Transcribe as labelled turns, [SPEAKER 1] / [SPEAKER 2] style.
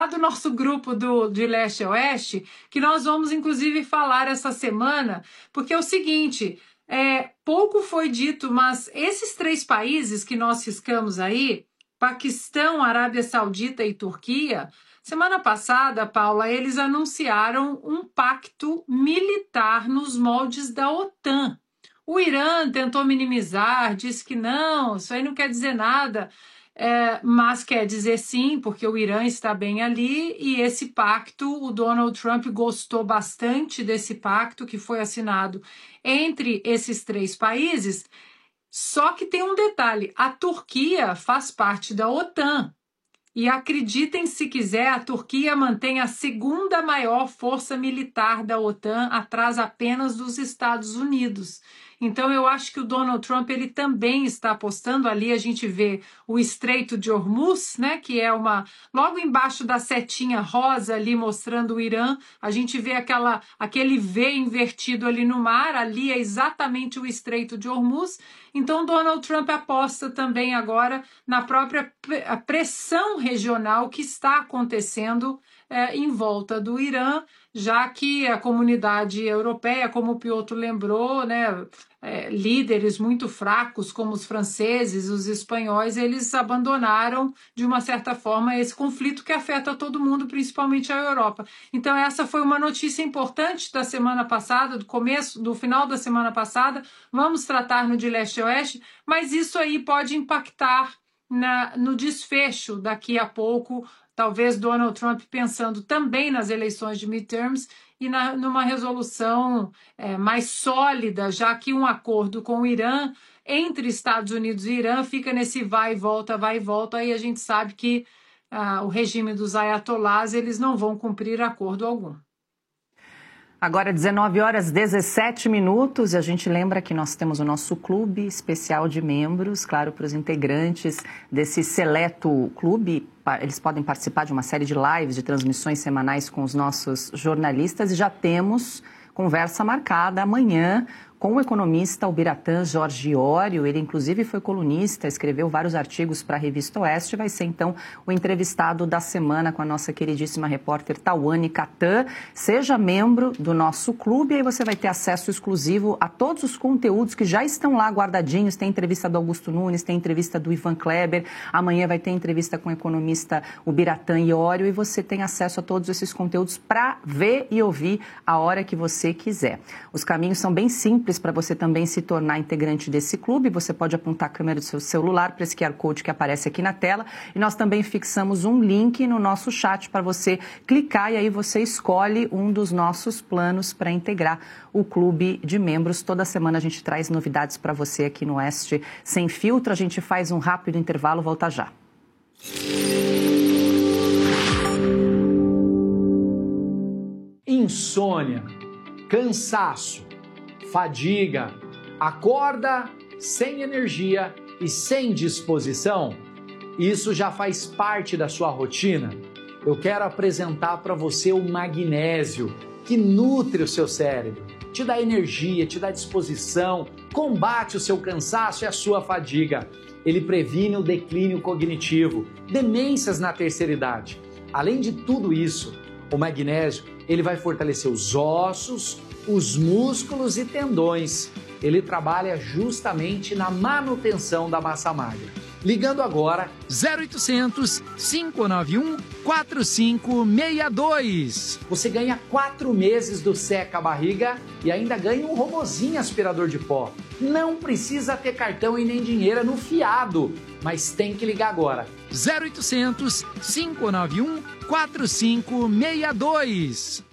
[SPEAKER 1] do nosso grupo de leste a oeste, que nós vamos inclusive falar essa semana, porque é o seguinte, pouco foi dito, mas esses 3 países que nós ciscamos aí, Paquistão, Arábia Saudita e Turquia, semana passada, Paula, eles anunciaram um pacto militar nos moldes da OTAN. O Irã tentou minimizar, disse que não, isso aí não quer dizer nada, mas quer dizer sim, porque o Irã está bem ali, e esse pacto, o Donald Trump gostou bastante desse pacto que foi assinado entre esses 3 países, só que tem um detalhe, a Turquia faz parte da OTAN, e acreditem se quiser, a Turquia mantém a 2ª maior força militar da OTAN, atrás apenas dos Estados Unidos. Então, eu acho que o Donald Trump ele também está apostando ali, a gente vê o Estreito de Hormuz, né, que é logo embaixo da setinha rosa ali mostrando o Irã, a gente vê aquele V invertido ali no mar, ali é exatamente o Estreito de Hormuz. Então, Donald Trump aposta também agora na própria pressão regional que está acontecendo em volta do Irã, já que a comunidade europeia, como o Piotr lembrou, né, líderes muito fracos como os franceses, os espanhóis, eles abandonaram de uma certa forma esse conflito que afeta todo mundo, principalmente a Europa. Então essa foi uma notícia importante da semana passada, do final da semana passada, vamos tratar no de leste a oeste, mas isso aí pode impactar no desfecho daqui a pouco, talvez Donald Trump pensando também nas eleições de midterms e numa resolução mais sólida, já que um acordo com o Irã, entre Estados Unidos e Irã, fica nesse vai e volta, aí a gente sabe que o regime dos ayatolás, eles não vão cumprir acordo algum.
[SPEAKER 2] Agora 19h17 e a gente lembra que nós temos o nosso clube especial de membros, claro, para os integrantes desse seleto clube. Eles podem participar de uma série de lives, de transmissões semanais com os nossos jornalistas e já temos conversa marcada amanhã com o economista Albiratã Jorge Iório. Ele, inclusive, foi colunista, escreveu vários artigos para a Revista Oeste. Vai ser, então, o entrevistado da semana com a nossa queridíssima repórter Tawane Catan. Seja membro do nosso clube e aí você vai ter acesso exclusivo a todos os conteúdos que já estão lá guardadinhos. Tem entrevista do Augusto Nunes, tem entrevista do Ivan Kleber. Amanhã vai ter entrevista com o economista Albiratã Iório e você tem acesso a todos esses conteúdos para ver e ouvir a hora que você quiser. Os caminhos são bem simples para você também se tornar integrante desse clube. Você pode apontar a câmera do seu celular para esse QR Code que aparece aqui na tela e nós também fixamos um link no nosso chat para você clicar e aí você escolhe um dos nossos planos para integrar o clube de membros. Toda semana a gente traz novidades para você aqui no Oeste Sem Filtro. A gente faz um rápido intervalo, volta já.
[SPEAKER 3] Insônia, cansaço, fadiga, acorda sem energia e sem disposição? Isso já faz parte da sua rotina? Eu quero apresentar para você o magnésio, que nutre o seu cérebro, te dá energia, te dá disposição, combate o seu cansaço e a sua fadiga. Ele previne o declínio cognitivo, demências na terceira idade. Além de tudo isso, o magnésio ele vai fortalecer os ossos, os músculos e tendões. Ele trabalha justamente na manutenção da massa magra. Ligando agora 0800 591 4562. Você ganha 4 meses do Seca Barriga e ainda ganha um robozinho aspirador de pó. Não precisa ter cartão e nem dinheiro no fiado, mas tem que ligar agora. 0800 591 4562.